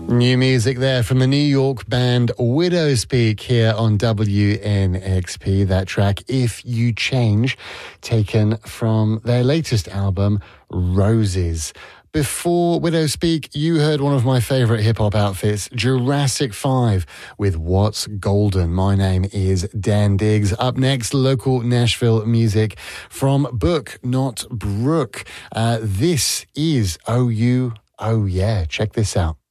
New music there from the New York band Widowspeak here on WNXP. That track, If You Change, taken from their latest album, Roses. Before Widowspeak, you heard one of my favourite hip-hop outfits, Jurassic 5, with What's Golden. My name is Dan Diggs. Up next, local Nashville music from Book Not Brooke. This is OU. Oh yeah, check this out.